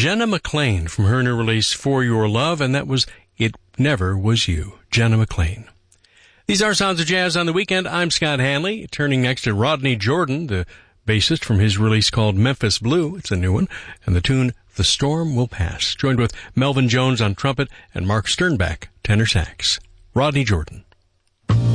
Jenna McLean from her new release For Your Love, and that was It Never Was You, Jenna McLean. These are Sounds of Jazz on the Weekend. I'm Scott Hanley. Turning next to Rodney Jordan, the bassist from his release called Memphis Blue. It's a new one. And the tune The Storm Will Pass, joined with Melvin Jones on trumpet and Mark Sternbach, tenor sax. Rodney Jordan.